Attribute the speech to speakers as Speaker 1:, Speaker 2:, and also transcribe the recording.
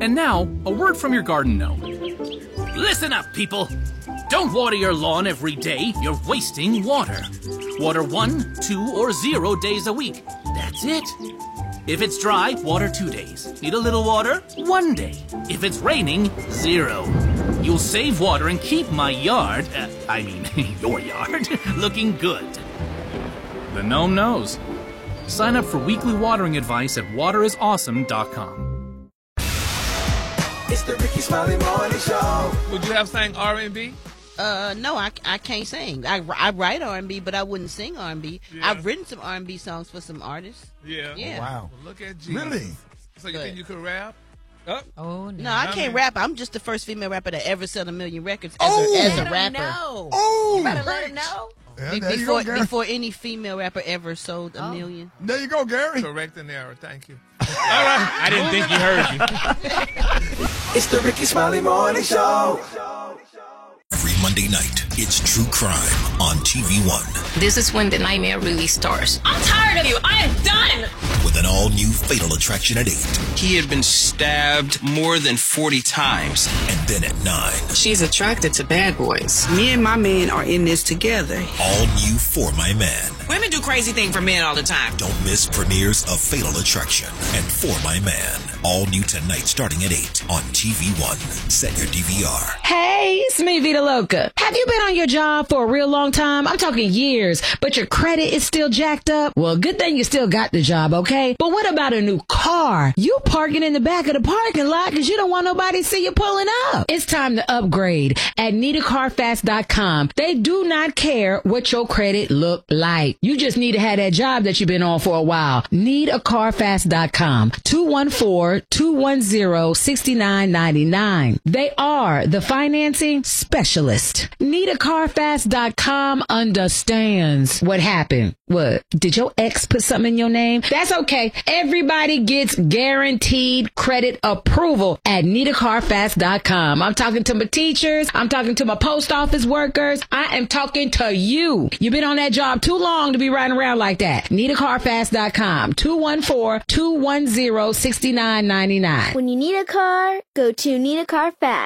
Speaker 1: And now, a word from your garden gnome. Listen up, people. Don't water your lawn every day. You're wasting water. Water 1, 2, or 0 days a week. That's it. If it's dry, water 2 days. Need a little water? 1 day. If it's raining, 0. You'll save water and keep my yard, your yard, looking good. The gnome knows. Sign up for weekly watering advice at waterisawesome.com.
Speaker 2: It's the Ricky Smiley Morning Show.
Speaker 3: Would you have sang R&B?
Speaker 4: No, I can't sing. I write R&B, but I wouldn't sing R&B.
Speaker 3: Yeah.
Speaker 4: I've written some R&B songs for some artists.
Speaker 3: Yeah.
Speaker 4: Yeah.
Speaker 5: Wow.
Speaker 3: Well, look at you.
Speaker 5: Really?
Speaker 3: So you think you could rap? Oh.
Speaker 6: Oh,
Speaker 4: No, I can't rap. I'm just the first female rapper to ever sell 1 million records as a rapper.
Speaker 6: No.
Speaker 5: Oh,
Speaker 6: You better let him know.
Speaker 5: yeah, there you go, Gary.
Speaker 4: Before any female rapper ever sold 1 million.
Speaker 5: There you go, Gary.
Speaker 3: Correct and error. Thank you. All right.
Speaker 7: I didn't think he heard you.
Speaker 2: It's the Ricky Smiley Morning Show.
Speaker 8: Every Monday night, it's True Crime on TV One.
Speaker 9: This is when the nightmare really starts.
Speaker 10: I'm tired of you. I am done.
Speaker 8: With an all-new Fatal Attraction at 8.
Speaker 11: He had been stabbed more than 40 times.
Speaker 8: And then at 9.
Speaker 9: She's attracted to bad boys.
Speaker 12: Me and my man are in this together.
Speaker 8: All new For My Man.
Speaker 12: Women do crazy things for men all the time.
Speaker 8: Don't miss premieres of Fatal Attraction and For My Man. All new tonight starting at 8 on TV One. Set your DVR.
Speaker 6: Hey, it's me, Vita Loca. Have you been on your job for a real long time? I'm talking years, but your credit is still jacked up? Well, good thing you still got the job, okay? But what about a new car? You parking in the back of the parking lot because you don't want nobody to see you pulling up. It's time to upgrade at NitaCarFast.com. They do not care what your credit look like. You just need to have that job that you've been on for a while. NitaCarFast.com. 214-210-6999. They are the financing specialist. NitaCarFast.com understands what happened. What? Did your ex put something in your name? That's okay. Everybody gets guaranteed credit approval at NitaCarFast.com. I'm talking to my teachers. I'm talking to my post office workers. I am talking to you. You've been on that job too long to be riding around like that. NitaCarFast.com. 214-210-6999.
Speaker 13: When you need a car, go to Nita Car Fast.